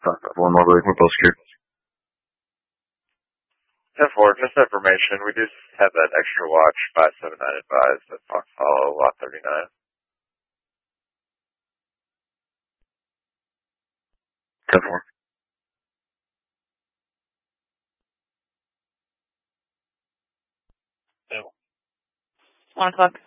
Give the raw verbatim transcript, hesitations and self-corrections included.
One more break, we're both scared. ten four, just information. We just have that extra watch, five seven nine advised at Fox Hollow, lot thirty-nine. ten four. One o'clock.